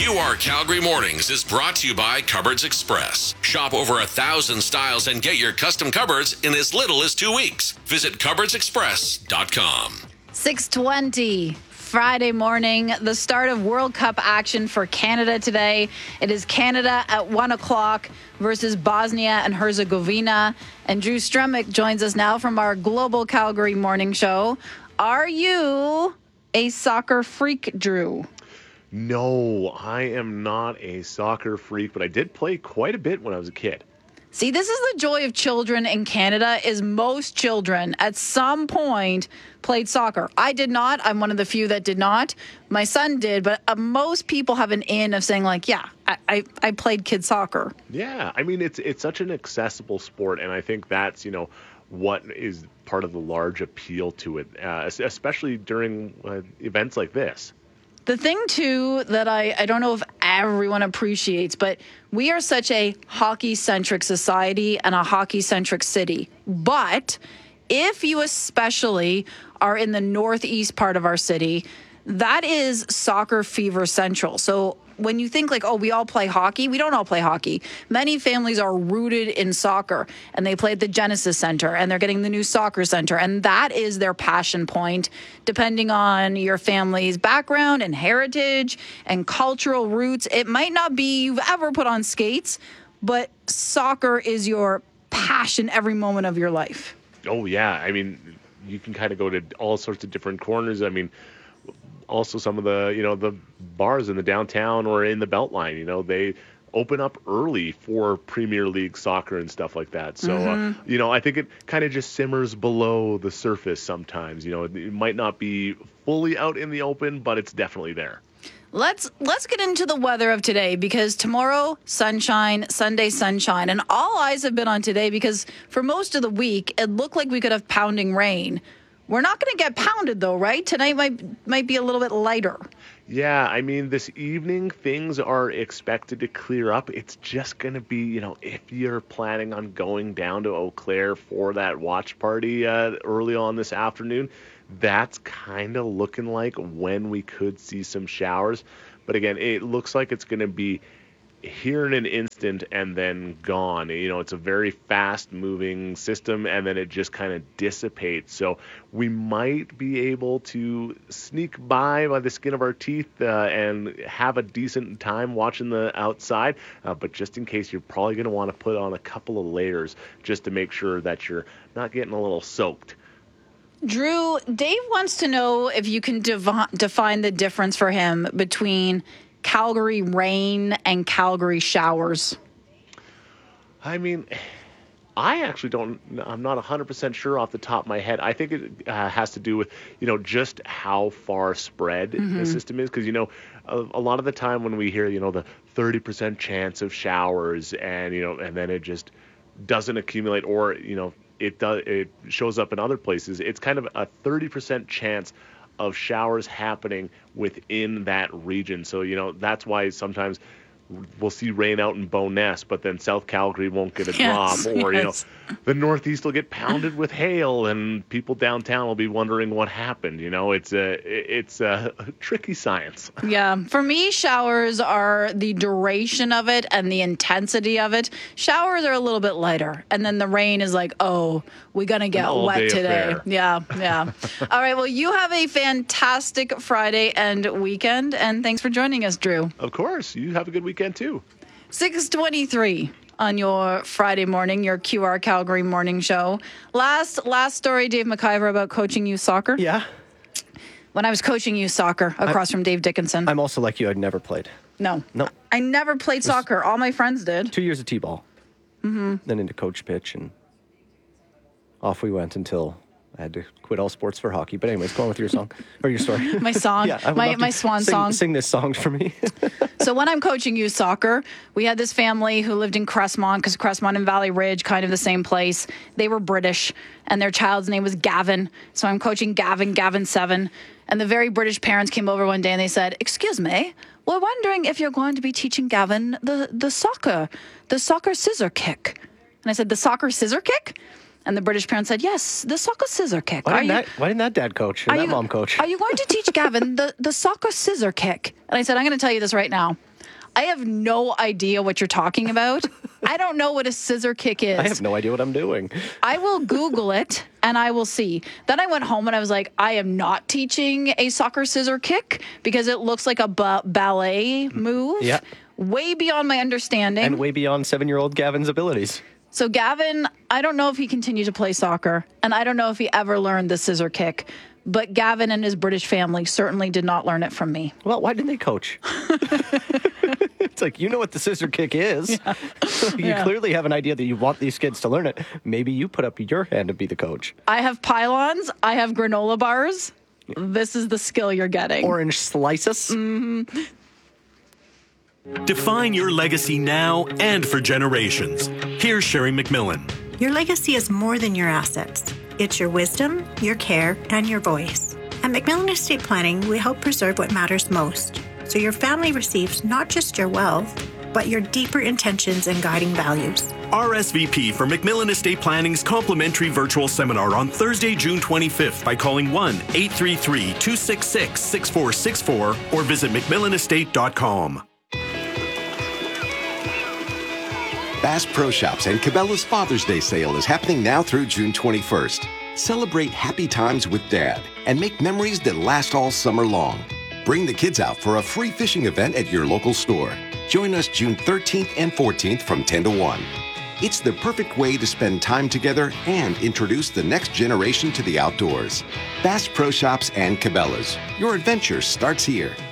QR Calgary Mornings is brought to you by Cupboards Express. Shop over 1,000 styles and get your custom cupboards in as little as 2 weeks. Visit cupboardsexpress.com. 6:20. Friday morning, the start of World Cup action for Canada today. It is Canada at 1 o'clock versus Bosnia and Herzegovina. And Drew Stremick joins us now from our Global Calgary Morning Show. Are you a soccer freak, Drew? No, I am not a soccer freak, but I did play quite a bit when I was a kid. See, this is the joy of children in Canada, is most children at some point played soccer. I did not. I'm one of the few that did not. My son did, but most people have an in of saying like, yeah, I played kid soccer. Yeah, I mean, it's such an accessible sport, and I think that's, what is part of the large appeal to it, especially during events like this. The thing, too, that I don't know if everyone appreciates, but we are such a hockey-centric society and a hockey-centric city. But if you especially are in the northeast part of our city, that is soccer fever central. So when you think like, oh, we all play hockey, we don't all play hockey. Many families are rooted in soccer, and they play at the Genesis Center, and they're getting the new soccer center, and that is their passion point, depending on your family's background and heritage and cultural roots. It might not be you've ever put on skates, but soccer is your passion every moment of your life. Oh, yeah. I mean, you can kind of go to all sorts of different corners. I mean, also some of the, the bars in the downtown or in the Beltline, they open up early for Premier League soccer and stuff like that. So, I think it kind of just simmers below the surface sometimes. It might not be fully out in the open, but it's definitely there. Let's get into the weather of today, because tomorrow, sunshine, Sunday, sunshine. And all eyes have been on today because for most of the week, it looked like we could have pounding rain. We're not going to get pounded, though, right? Tonight might be a little bit lighter. Yeah, I mean, this evening, things are expected to clear up. It's just going to be, if you're planning on going down to Eau Claire for that watch party early on this afternoon, that's kind of looking like when we could see some showers. But again, it looks like it's going to be here in an instant and then gone. It's a very fast moving system, and then it just kind of dissipates. So we might be able to sneak by the skin of our teeth and have a decent time watching the outside. But just in case, you're probably going to want to put on a couple of layers just to make sure that you're not getting a little soaked. Drew, Dave wants to know if you can define the difference for him between Calgary rain and Calgary showers. I mean, I actually I'm not 100% sure off the top of my head. I think it has to do with, just how far spread the system is. Because, a lot of the time when we hear, the 30% chance of showers and, and then it just doesn't accumulate, or, it shows up in other places, it's kind of a 30% chance of showers happening within that region. So, that's why sometimes we'll see rain out in Bowness, but then South Calgary won't get a drop. Or, the Northeast will get pounded with hail, and people downtown will be wondering what happened. It's a tricky science. Yeah. For me, showers are the duration of it and the intensity of it. Showers are a little bit lighter. And then the rain is like, oh, we're going to get wet today. Affair. Yeah. All right. Well, you have a fantastic Friday and weekend. And thanks for joining us, Drew. Of course. You have a good weekend, too. 6:23 on your Friday morning, your QR Calgary morning show. Last story, Dave McIver, about coaching youth soccer. Yeah. When I was coaching youth soccer across from Dave Dickinson. I'm also like you. I'd never played. No. No. I never played soccer. All my friends did. 2 years of T-ball. Then into coach pitch, and off we went until I had to quit all sports for hockey. But anyways, go on with your song or your story. My song, yeah, my swan song. Sing this song for me. So when I'm coaching youth soccer, we had this family who lived in Crestmont, because Crestmont and Valley Ridge, kind of the same place. They were British, and their child's name was Gavin. So I'm coaching Gavin 7. And the very British parents came over one day and they said, "Excuse me, we're wondering if you're going to be teaching Gavin the soccer scissor kick." And I said, "The soccer scissor kick?" And the British parents said, "Yes, the soccer scissor kick." Why didn't that dad coach or that mom coach? Are you going to teach Gavin the soccer scissor kick? And I said, "I'm going to tell you this right now. I have no idea what you're talking about. I don't know what a scissor kick is. I have no idea what I'm doing. I will Google it and I will see. Then I went home and I was like, I am not teaching a soccer scissor kick because it looks like a ballet move. Yeah. Way beyond my understanding. And way beyond 7-year-old Gavin's abilities. So Gavin, I don't know if he continued to play soccer, and I don't know if he ever learned the scissor kick, but Gavin and his British family certainly did not learn it from me. Well, why didn't they coach? It's like, you know what the scissor kick is. Yeah. You clearly have an idea that you want these kids to learn it. Maybe you put up your hand to be the coach. I have pylons. I have granola bars. This is the skill you're getting. Orange slices. Mm-hmm. Define your legacy now and for generations. Here's Sherry McMillan. Your legacy is more than your assets. It's your wisdom, your care, and your voice. At McMillan Estate Planning, we help preserve what matters most, so your family receives not just your wealth, but your deeper intentions and guiding values. RSVP for McMillan Estate Planning's complimentary virtual seminar on Thursday, June 25th by calling 1-833-266-6464 or visit McMillanestate.com. Bass Pro Shops and Cabela's Father's Day sale is happening now through June 21st. Celebrate happy times with Dad and make memories that last all summer long. Bring the kids out for a free fishing event at your local store. Join us June 13th and 14th from 10 to 1. It's the perfect way to spend time together and introduce the next generation to the outdoors. Bass Pro Shops and Cabela's. Your adventure starts here.